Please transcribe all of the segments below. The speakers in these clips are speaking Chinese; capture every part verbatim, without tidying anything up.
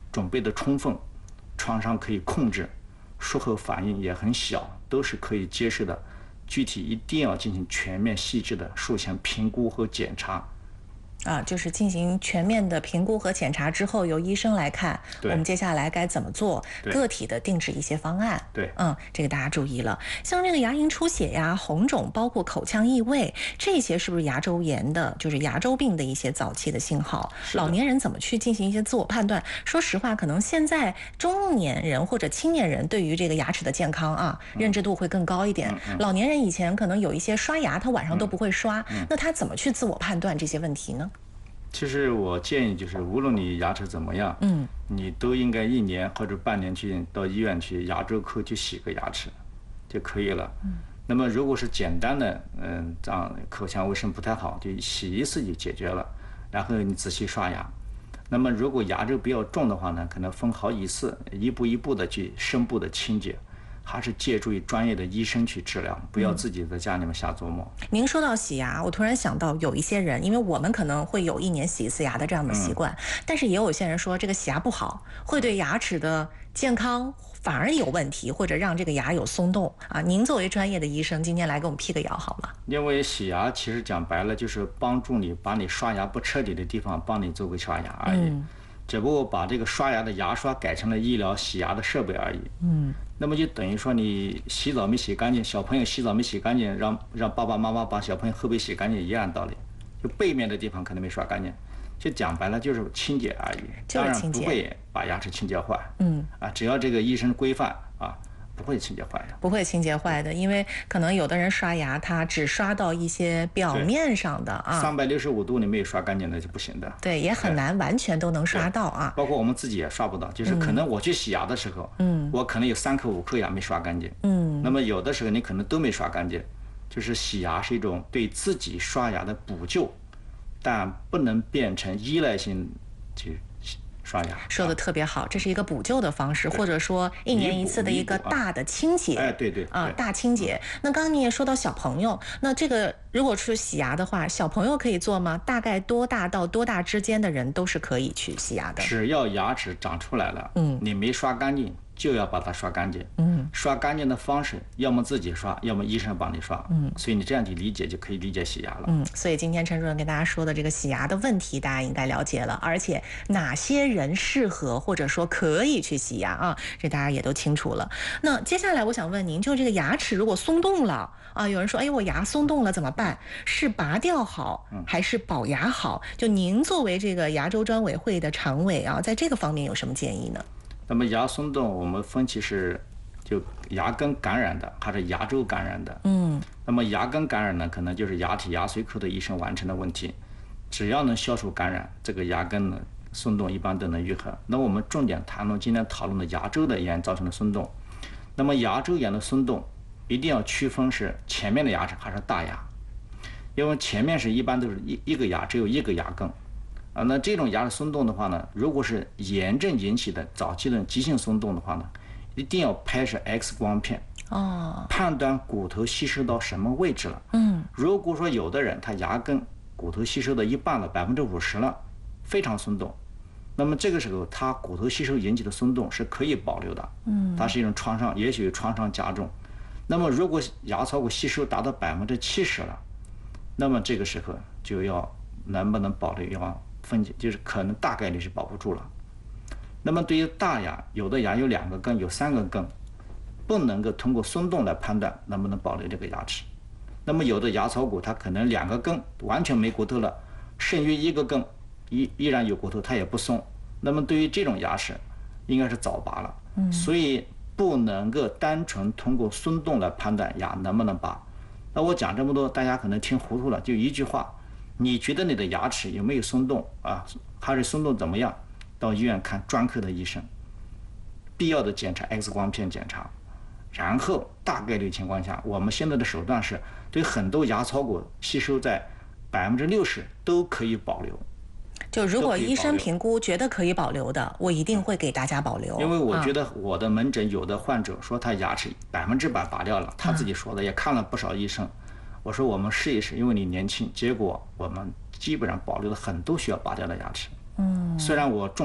准备的充分，创伤可以控制，术后反应也很小，都是可以接受的。具体一定要进行全面细致的术前评估和检查。 啊，就是进行全面的评估和检查之后，由医生来看，我们接下来该怎么做，个体的定制一些方案。 对， 嗯，这个大家注意了。像这个牙龈出血呀、红肿，包括口腔异味，这些是不是牙周炎的，就是牙周病的一些早期的信号？老年人怎么去进行一些自我判断？说实话，可能现在中年人或者青年人对于这个牙齿的健康啊，嗯、认知度会更高一点。嗯嗯、老年人以前可能有一些刷牙，他晚上都不会刷，嗯、那他怎么去自我判断这些问题呢？ 其实我建议就是，无论你牙齿怎么样，嗯，你都应该一年或者半年去到医院去牙周科去洗个牙齿，就可以了。嗯，那么如果是简单的，嗯，这样口腔卫生不太好，就洗一次就解决了，然后你仔细刷牙。那么如果牙周比较重的话呢，可能分好几次，一步一步的去深部的清洁。还是借助于专业的医生去治疗，不要自己在家里面瞎琢磨。 嗯、您说到洗牙，我突然想到有一些人，因为我们可能会有一年洗一次牙的这样的习惯，嗯、但是也有些人说这个洗牙不好，会对牙齿的健康反而有问题，或者让这个牙有松动啊。您作为专业的医生，今天来给我们辟个谣好吗？ 因为洗牙其实讲白了就是帮助你把你刷牙不彻底的地方帮你做个刷牙而已。嗯，只不过把这个刷牙的牙刷改成了医疗洗牙的设备而已。嗯，那么就等于说你洗澡没洗干净，小朋友洗澡没洗干净，让让爸爸妈妈把小朋友后背洗干净一样道理，就背面的地方可能没刷干净，就讲白了就是清洁而已。当然不会把牙齿清洁坏。嗯，啊，只要这个医生规范啊。不会清洁坏的， 不会清洁坏的，因为可能有的人刷牙，他只刷到一些表面上的啊， 三百六十五度你没有刷干净那就不行的。 对，也很难完全都能刷到啊。 包括我们自己也刷不到，就是可能我去洗牙的时候，嗯，我可能有三颗五颗牙没刷干净，嗯，那么有的时候你可能都没刷干净，就是洗牙是一种对自己刷牙的补救，但不能变成依赖性去。刷牙说的特别好，这是一个补救的方式，或者说一年一次的一个大的清洁。 哎，对对啊，大清洁。那刚刚你也说到小朋友，那这个如果是洗牙的话，小朋友可以做吗？大概多大到多大之间的人都是可以去洗牙的。 只要牙齿长出来了，嗯，你没刷干净，就要把它刷干净。嗯，刷干净的方式，要么自己刷，要么医生帮你刷。嗯，所以你这样去理解就可以理解洗牙了。 嗯，所以今天陈主任跟大家说的这个洗牙的问题，大家应该了解了，而且哪些人适合或者说可以去洗牙啊，这大家也都清楚了。那接下来我想问您，就这个牙齿如果松动了啊，有人说，哎，我牙松动了怎么办？是拔掉好，还是保牙好？就您作为这个牙周专委会的常委啊，在这个方面有什么建议呢？ 那么牙松动，我们分析是就牙根感染的还是牙周感染的。嗯，那么牙根感染呢，可能就是牙体牙髓科的医生完成的问题，只要能消除感染，这个牙根呢松动一般都能愈合。那我们重点谈论今天讨论的牙周的炎造成的松动。那么牙周炎的松动一定要区分是前面的牙齿还是大牙，因为前面是一般都是一一个牙只有一个牙根。啊，那这种牙的松动的话呢，如果是炎症引起的早期的急性松动的话呢，一定要拍摄 X 光片，哦，判断骨头吸收到什么位置了。嗯，如果说有的人他牙根骨头吸收到一半了，百分之五十了，非常松动，那么这个时候他骨头吸收引起的松动是可以保留的。嗯，它是一种创伤，也许创伤加重。那么如果牙槽骨吸收达到百分之七十了，那么这个时候就要能不能保留要。分解就是可能大概率是保不住了。那么对于大牙，有的牙有两个根，有三个根，不能够通过松动来判断能不能保留这个牙齿。那么有的牙槽骨它可能两个根完全没骨头了，剩余一个根依依然有骨头，它也不松。那么对于这种牙齿，应该是早拔了。嗯，所以不能够单纯通过松动来判断牙能不能拔。那我讲这么多，大家可能听糊涂了，就一句话。你觉得你的牙齿有没有松动啊？还是松动怎么样？到医院看专科的医生，必要的检查 X 光片检查，然后大概率情况下，我们现在的手段是对很多牙槽骨吸收在百分之六十都可以保留。 就如果医生评估觉得可以保留的，我一定会给大家保留。 因为我觉得我的门诊有的患者说他牙齿百分之百拔掉了，他自己说的，也看了不少医生。我说我们试一试，因为你年轻，结果我们基本上保留了很多需要拔掉的牙齿。嗯，虽然我种牙，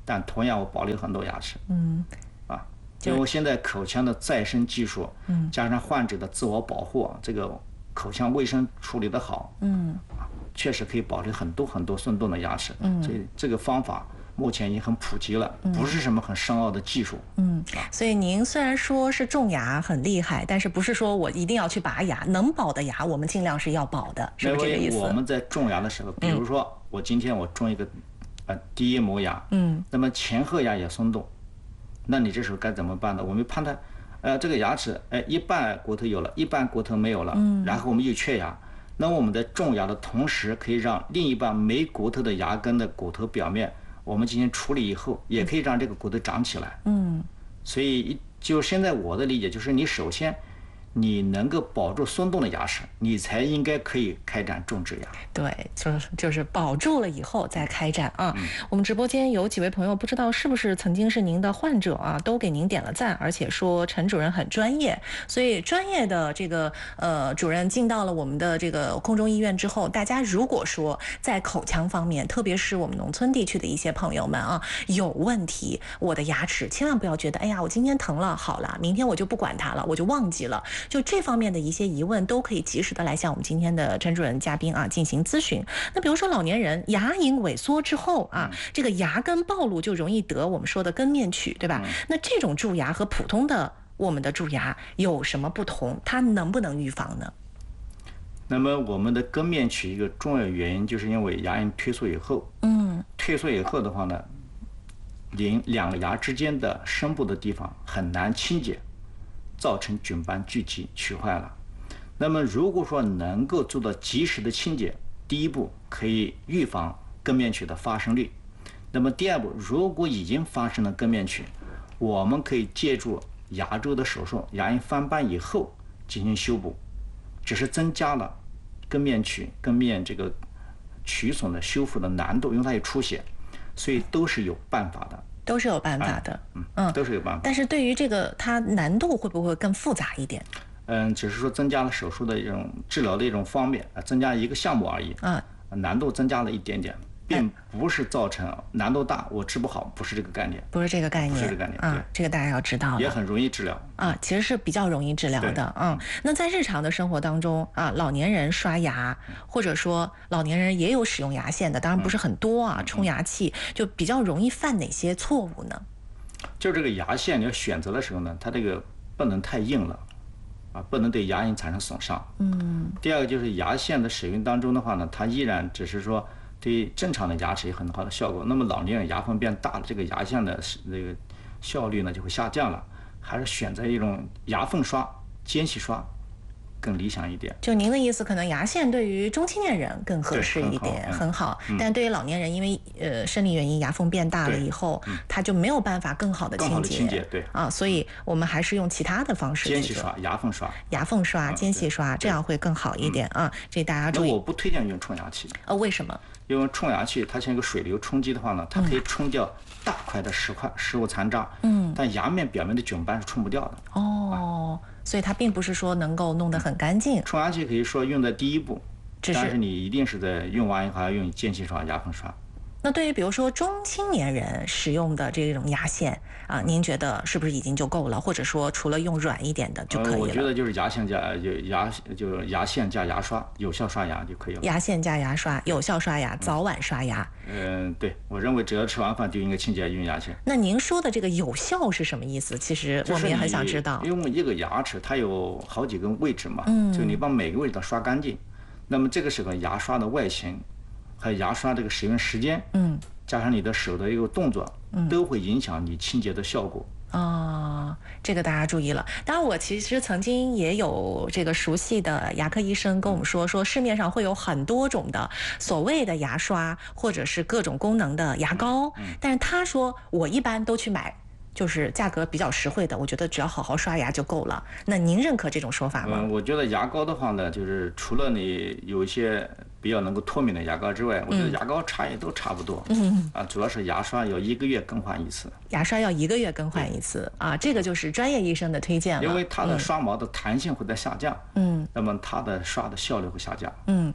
但同样我保留很多牙齿。 嗯， 啊，因为现在口腔的再生技术， 嗯， 加上患者的自我保护，这个口腔卫生处理得好， 嗯， 确实可以保留很多很多顺动的牙齿。 嗯， 所以这个方法目前已经很普及了，不是什么很深奥的技术。 嗯，所以您虽然说是种牙很厉害，但是不是说我一定要去拔牙，能保的牙我们尽量是要保的，是不是这个意思？ 因为我们在种牙的时候，比如说我今天我种一个呃第一磨牙， 嗯， 那么前后牙也松动，那你这时候该怎么办呢？我们判断，呃，这个牙齿，哎，一半骨头有了，一半骨头没有了，嗯，然后我们又缺牙，那么我们在种牙的同时，可以让另一半没骨头的牙根的骨头表面，我们进行处理以后，也可以让这个骨头长起来。 嗯， 所以就现在我的理解就是，你首先你能够保住松动的牙齿，你才应该可以开展种植牙。 对，就是就是保住了以后再开展啊。嗯、我们直播间有几位朋友，不知道是不是曾经是您的患者啊，都给您点了赞，而且说陈主任很专业。所以专业的这个呃主任进到了我们的这个空中医院之后，大家如果说在口腔方面，特别是我们农村地区的一些朋友们啊，有问题，我的牙齿千万不要觉得，哎呀，我今天疼了，好了，明天我就不管它了，我就忘记了。就这方面的一些疑问，都可以及时的来向我们今天的陈主任嘉宾啊进行咨询。那比如说老年人牙龈萎缩之后啊，这个牙根暴露就容易得我们说的根面龋，对吧？那这种蛀牙和普通的我们的蛀牙有什么不同？它能不能预防呢？ 那么我们的根面龋一个重要原因，就是因为牙龈退缩以后， 嗯， 退缩以后的话呢，两两个牙之间的深部的地方很难清洁，造成菌斑聚集，龋坏了。那么如果说能够做到及时的清洁，第一步可以预防根面龋的发生率。那么第二步，如果已经发生了根面龋，我们可以借助牙周的手术，牙龈翻瓣以后进行修补，只是增加了根面龋、根面这个龋损的修复的难度，因为它有出血，所以都是有办法的。 都是有办法的， 嗯嗯，都是有办法。 但是对于这个，它难度会不会更复杂一点？ 嗯，只是说增加了手术的一种治疗的一种方面，增加一个项目而已。 啊， 难度增加了一点点，并不是造成难度大，我治不好，不是这个概念。 不是这个概念， 不是这个概念啊，这个大家要知道。 也很容易治疗啊，其实是比较容易治疗的。嗯，那在日常的生活当中啊，老年人刷牙，或者说老年人也有使用牙线的，当然不是很多啊，冲牙器就比较容易犯哪些错误呢？ 就这个牙线你要选择的时候呢，它这个不能太硬了，啊，不能对牙龈产生损伤。 嗯。 第二个就是牙线的使用当中的话呢，它依然只是说对正常的牙齿有很好的效果。那么老年人牙缝变大了，这个牙线的这个效率呢就会下降了，还是选择一种牙缝刷、间隙刷更理想一点。 就您的意思，可能牙线对于中青年人更合适一点，很好。很好嗯、但对于老年人，因为呃生理原因，牙缝变大了以后，嗯、他就没有办法更好的清洁。 更好的清洁，对啊，所以我们还是用其他的方式去做。 间隙刷、牙缝刷、 牙缝刷、间隙刷，这样会更好一点啊。这大家注意。 那我不推荐用冲牙器。 呃，为什么？ 因为冲牙器它像一个水流冲击的话呢，它可以冲掉大块的食块、食物残渣，嗯，但牙面表面的菌斑是冲不掉的。 哦。啊，所以它并不是说能够弄得很干净。 冲牙器可以说用在第一步， 只是但是你一定是在用完以后还要用间隙刷、牙缝刷。 那对于比如说中青年人使用的这种牙线啊，您觉得是不是已经就够了？或者说除了用软一点的就可以了？ 呃、我觉得就是牙线加就牙就牙线加牙刷，有效刷牙就可以了。 牙线加牙刷，有效刷牙，早晚刷牙。 嗯、呃，对，我认为只要吃完饭就应该清洁用牙线。 那您说的这个有效是什么意思？其实我们也很想知道。 因为一个牙齿它有好几个位置嘛，嗯，就你把每个位置都刷干净，那么这个时候牙刷的外形和牙刷这个使用时间，嗯。加上你的手的一个动作，都会影响你清洁的效果。 哦，这个大家注意了。当然，我其实曾经也有这个熟悉的牙科医生跟我们说，说市面上会有很多种的所谓的牙刷，或者是各种功能的牙膏，但是他说我一般都去买就是价格比较实惠的，我觉得只要好好刷牙就够了。那您认可这种说法吗？ 嗯，我觉得牙膏的话呢，就是除了你有一些比较能够脱敏的牙膏之外，我觉得牙膏差也都差不多。嗯啊，主要是牙刷要一个月更换一次。 牙刷要一个月更换一次啊，这个就是专业医生的推荐了。 因为它的刷毛的弹性会在下降。嗯，那么它的刷的效率会下降。 嗯啊。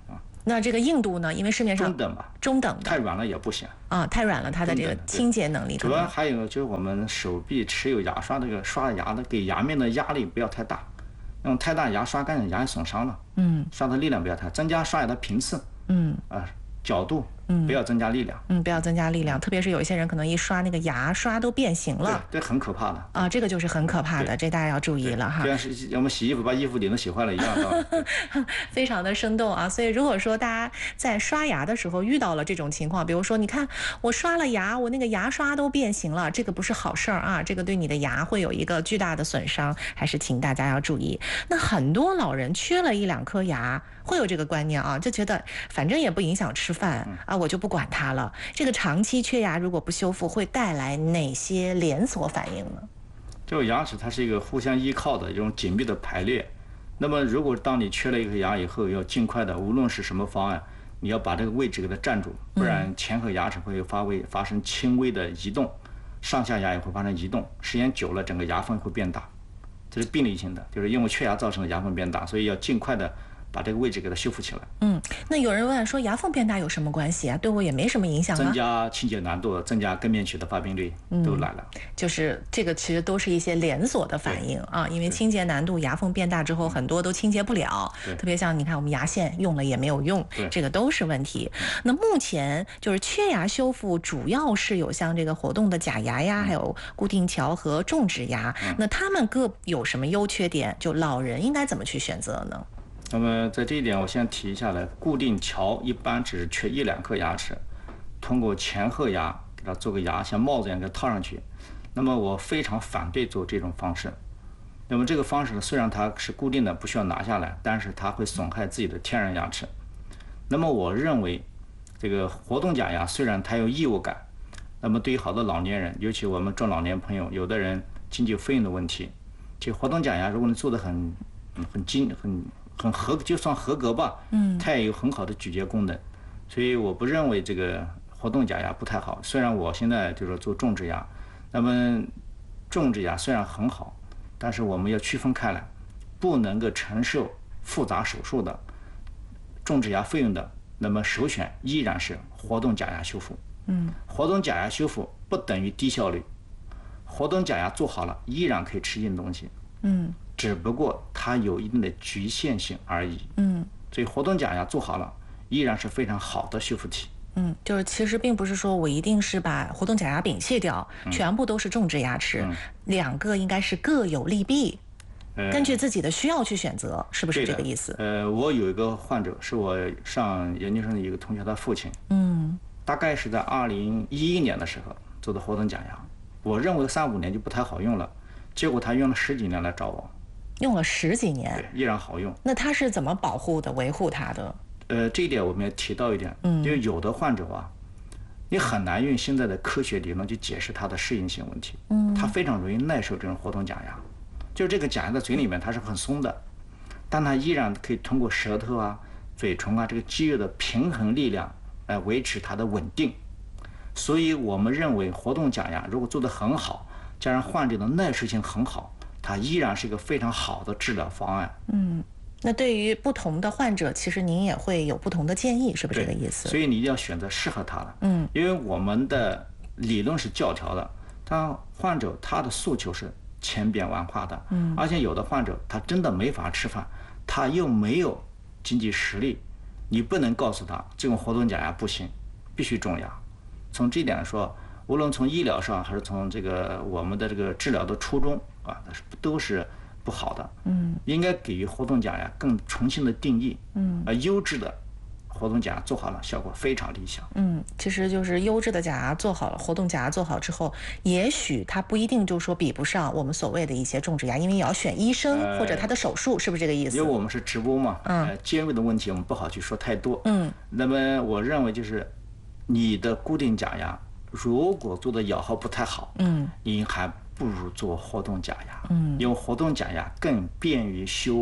那这个硬度呢？因为市面上中等吧， 中等的， 太软了也不行啊，太软了，它的这个清洁能力。 主要还有就是我们手臂持有牙刷这个刷牙的，给牙面的压力不要太大，用太大牙刷干净牙也损伤了。嗯，刷的力量不要太，增加刷牙的频次。嗯，啊，角度。嗯，不要增加力量。 嗯，不要增加力量，特别是有一些人可能一刷那个牙刷都变形了， 对，这很可怕的啊，这个就是很可怕的，这大家要注意了哈。 就像是我们洗衣服把衣服领子洗坏了一样的， 非常的生动啊。所以如果说大家在刷牙的时候遇到了这种情况，比如说你看我刷了牙，我那个牙刷都变形了，这个不是好事儿啊，这个对你的牙会有一个巨大的损伤，还是请大家要注意。那很多老人缺了一两颗牙，会有这个观念啊，就觉得反正也不影响吃饭啊，我就不管它了。这个长期缺牙如果不修复，会带来哪些连锁反应呢？ 就牙齿它是一个互相依靠的一种紧密的排列。那么如果当你缺了一颗牙以后，要尽快的，无论是什么方案，你要把这个位置给它占住，不然前颌牙齿会发微发生轻微的移动，上下牙也会发生移动，时间久了整个牙缝会变大，这是病理性的，就是因为缺牙造成的牙缝变大，所以要尽快的把这个位置给它修复起来。 嗯，那有人问说牙缝变大有什么关系啊？对我也没什么影响啊。 增加清洁难度，增加根面龋的发病率都来了。 嗯，就是这个其实都是一些连锁的反应啊，因为清洁难度，牙缝变大之后很多都清洁不了，特别像你看我们牙线用了也没有用，这个都是问题。那目前就是缺牙修复主要是有像这个活动的假牙呀，还有固定桥和种植牙，嗯，那他们各有什么优缺点？就老人应该怎么去选择呢？ 那么在这一点我先提下来，固定桥一般只是缺一两颗牙齿，通过前颌牙给它做个牙，像帽子一样给它套上去。那么我非常反对做这种方式。那么这个方式呢，虽然它是固定的，不需要拿下来，但是它会损害自己的天然牙齿。那么我认为这个活动假牙虽然它有异物感，那么对于好多老年人，尤其我们中老年朋友，有的人经济费用的问题，这活动假牙如果你做的很很精很很合，就算合格吧，嗯，它也有很好的咀嚼功能，所以我不认为这个活动假牙不太好。虽然我现在就是做种植牙，那么种植牙虽然很好，但是我们要区分开来，不能够承受复杂手术的种植牙费用的，那么首选依然是活动假牙修复。嗯，活动假牙修复不等于低效率，活动假牙做好了依然可以吃硬东西。嗯。只不过它有一定的局限性而已。嗯，所以活动假牙做好了，依然是非常好的修复体。 嗯，就是其实并不是说我一定是把活动假牙摒弃掉，嗯，全部都是种植牙齿，嗯，两个应该是各有利弊，呃，根据自己的需要去选择，是不是这个意思？ 呃，我有一个患者是我上研究生的一个同学的父亲，嗯，大概是在二零一一年的时候做的活动假牙，我认为三五年就不太好用了，结果他用了十几年来找我。 用了十几年， 对，依然好用。 那他是怎么保护的、维护它的？ 呃，这一点我们也提到一点，嗯，因为有的患者啊，你很难用现在的科学理论去解释它的适应性问题，嗯，他非常容易耐受这种活动假牙，就这个假牙在嘴里面它是很松的，但它依然可以通过舌头啊、嘴唇啊这个肌肉的平衡力量来维持它的稳定，所以我们认为活动假牙如果做得很好，加上患者的耐受性很好，它依然是一个非常好的治疗方案。 嗯，那对于不同的患者，其实您也会有不同的建议，是不是这个意思？ 所以你一定要选择适合他的。嗯，因为我们的理论是教条的，他患者他的诉求是千变万化的。嗯，而且有的患者他真的没法吃饭，他又没有经济实力，你不能告诉他这种活动假牙不行，必须种牙。从这一点来说，无论从医疗上还是从这个我们的这个治疗的初衷啊，都是不好的。嗯，应该给予活动假牙更重新的定义。嗯，而优质的活动假牙做好了，效果非常理想。 嗯，其实就是优质的假牙做好了，活动假牙做好之后，也许它不一定就说比不上我们所谓的一些种植牙，因为也要选医生、呃、或者他的手术，是不是这个意思？ 因为我们是直播嘛，嗯，呃、尖锐的问题我们不好去说太多。嗯，那么我认为就是你的固定假牙如果做的咬合不太好，嗯，你还不如做活动假牙，嗯，因为活动假牙更便于修改，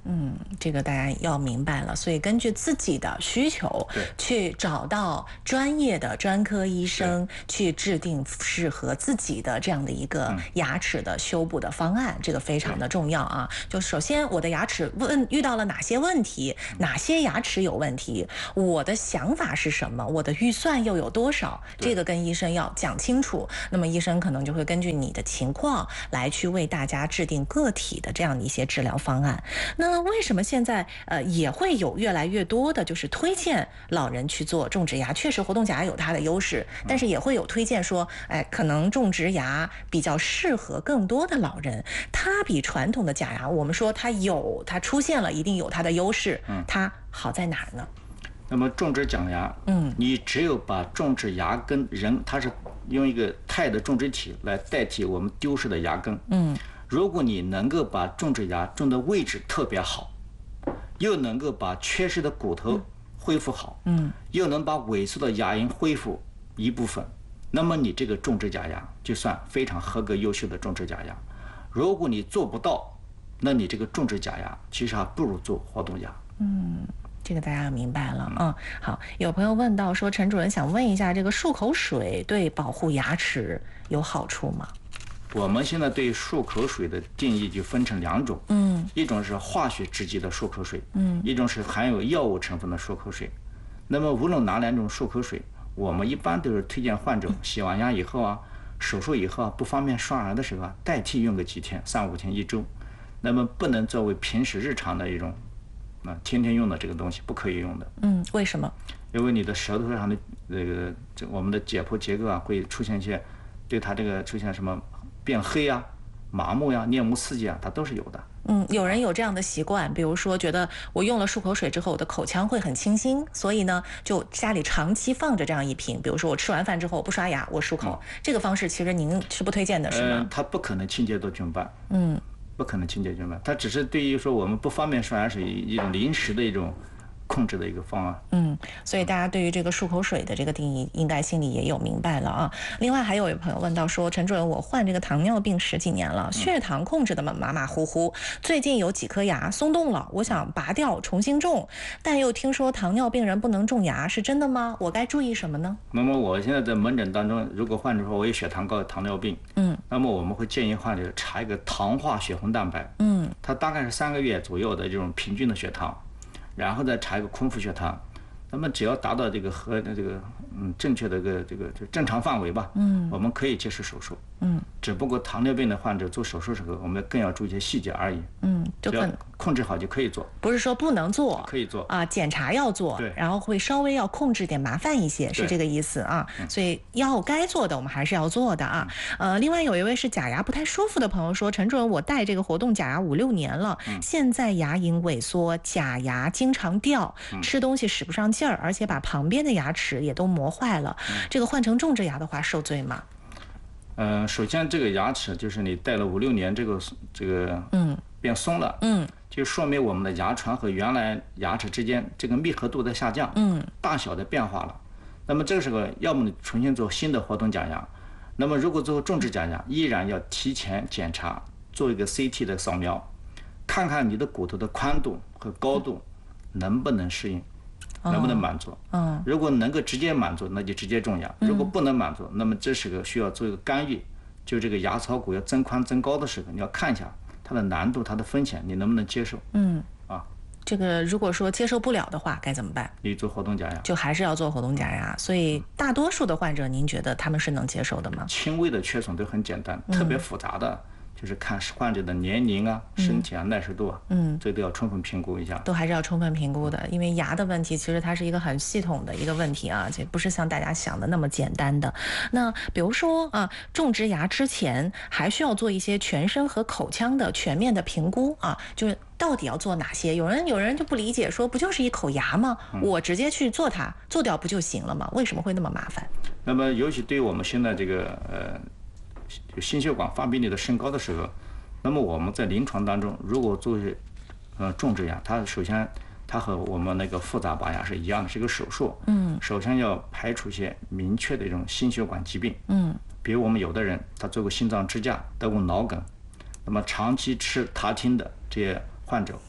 嗯，这个大家要明白了，所以根据自己的需求，去找到专业的专科医生，去制定适合自己的这样的一个牙齿的修补的方案，这个非常的重要啊。就首先我的牙齿问遇到了哪些问题，哪些牙齿有问题，我的想法是什么，我的预算又有多少，这个跟医生要讲清楚。那么医生可能就会根据你的情况来去为大家制定个体的这样的一些治疗方案。那为什么现在呃也会有越来越多的就是推荐老人去做种植牙？确实活动假牙有它的优势，但是也会有推荐说，哎，可能种植牙比较适合更多的老人。它比传统的假牙，我们说它有它出现了一定有它的优势，它好在哪儿呢？ 那么种植假牙，嗯，你只有把种植牙根人，它是用一个钛的种植体来代替我们丢失的牙根，嗯。如果你能够把种植牙种的位置特别好，又能够把缺失的骨头恢复好，嗯，又能把萎缩的牙龈恢复一部分，那么你这个种植假牙就算非常合格优秀的种植假牙。如果你做不到，那你这个种植假牙其实还不如做活动牙。 嗯，这个大家明白了。嗯，好，有朋友问到说，陈主任想问一下，这个漱口水对保护牙齿有好处吗？ 我们现在对漱口水的定义就分成两种，嗯，一种是化学制剂的漱口水，嗯，一种是含有药物成分的漱口水。那么无论哪两种漱口水，我们一般都是推荐患者洗完牙以后啊，手术以后啊，不方便刷牙的时候啊，代替用个几天，三五天一周。那么不能作为平时日常的一种，啊，天天用的这个东西不可以用的。 嗯，为什么？ 因为你的舌头上的这个这我们的解剖结构啊，会出现一些对它这个出现什么变黑啊、麻木呀、面目刺激啊，它都是有的。 嗯，有人有这样的习惯，比如说觉得我用了漱口水之后，我的口腔会很清新，所以呢，就家里长期放着这样一瓶。比如说我吃完饭之后我不刷牙，我漱口，嗯、这个方式其实您是不推荐的，是吗？ 嗯，它不可能清洁到菌斑。嗯，不可能清洁菌斑，它只是对于说我们不方便刷牙是一种临时的一种控制的一个方案。 嗯，所以大家对于这个漱口水的这个定义，应该心里也有明白了啊。另外还有一朋友问到说，陈主任，我患这个糖尿病十几年了，血糖控制的马马虎虎，最近有几颗牙松动了，我想拔掉重新种，但又听说糖尿病人不能种牙，是真的吗？我该注意什么呢？ 那么我现在在门诊当中，如果患者说我有血糖高、糖尿病，嗯，那么我们会建议患者查一个糖化血红蛋白，嗯，它大概是三个月左右的这种平均的血糖。然后再查一个空腹血糖，那么只要达到这个和这个嗯正确的一个这个就正常范围吧，嗯，我们可以接受手术，嗯，只不过糖尿病的患者做手术时候，我们更要注意一些细节而已，嗯，就可控制好就可以做， 不是说不能做， 可以做啊，检查要做， 对， 然后会稍微要控制点麻烦一些，是这个意思啊，所以要该做的我们还是要做的啊，呃，另外有一位是假牙不太舒服的朋友说，陈主任，我戴这个活动假牙五六年了，嗯、现在牙龈萎缩，假牙经常掉，嗯、吃东西使不上劲儿，而且把旁边的牙齿也都磨坏了，嗯、这个换成种植牙的话受罪吗？ 嗯、呃，首先这个牙齿就是你戴了五六年，这个这个嗯变松了，嗯。就说明我们的牙床和原来牙齿之间这个密合度在下降，嗯，大小的变化了。那么这个时候，要么你重新做新的活动假牙，那么如果做种植假牙，依然要提前检查，做一个 C T 的扫描，看看你的骨头的宽度和高度能不能适应，能不能满足。嗯，如果能够直接满足，那就直接种牙；如果不能满足，那么这时候需要做一个干预，就这个牙槽骨要增宽增高的时候，你要看一下。它的难度、它的风险，你能不能接受？嗯，啊， 这个如果说接受不了的话，该怎么办？ 你做活动假牙， 就还是要做活动假牙。所以大多数的患者，您觉得他们是能接受的吗？ 轻微的缺损都很简单，特别复杂的。就是看患者的年龄啊、身体啊、耐受度啊，嗯，这都要充分评估一下， 都还是要充分评估的。因为牙的问题，其实它是一个很系统的一个问题啊，这不是像大家想的那么简单的。那比如说啊，种植牙之前还需要做一些全身和口腔的全面的评估啊，就是到底要做哪些？有人有人就不理解，说不就是一口牙吗？嗯、我直接去做它，做掉不就行了吗？为什么会那么麻烦？ 那么尤其对于我们现在这个呃。就心血管发病率的升高的时候，那么我们在临床当中，如果做呃种植牙，它首先它和我们那个复杂拔牙是一样的，是一个手术。嗯。首先要排除一些明确的一种心血管疾病。嗯。比如我们有的人他做过心脏支架，得过脑梗，那么长期吃他汀的这些患者，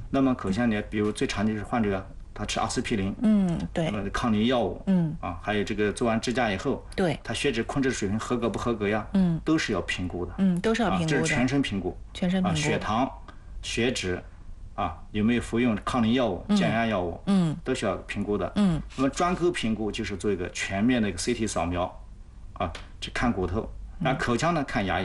那么口腔呢，比如最常见是患者他吃阿司匹林， 嗯，对， 呃，抗凝药物， 嗯， 啊，还有这个做完支架以后， 对， 他血脂控制水平合格不合格呀？ 嗯， 都是要评估的， 嗯，都是要评估的， 啊，这是全身评估，啊， 全身评估， 血糖、血脂，啊，有没有服用抗凝药物、降压药物， 嗯， 都是要评估的， 嗯， 那么专科评估就是做一个全面的一个 C T 扫描，啊，去看骨头，那口腔呢看牙龈。